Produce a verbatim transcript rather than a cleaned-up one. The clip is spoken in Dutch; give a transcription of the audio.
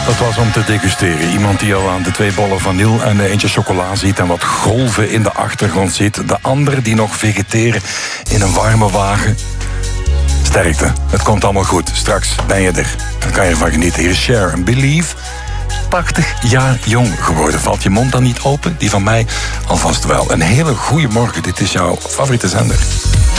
Dat was om te degusteren. Iemand die al aan de twee bollen vanille en eentje chocola ziet en wat golven in de achtergrond ziet. De ander die nog vegeteren in een warme wagen. Sterkte. Het komt allemaal goed. Straks ben je er. Dan kan je ervan genieten. Hier is Cher en Believe. tachtig jaar jong geworden. Valt je mond dan niet open? Die van mij alvast wel. Een hele goede morgen. Dit is jouw favoriete zender.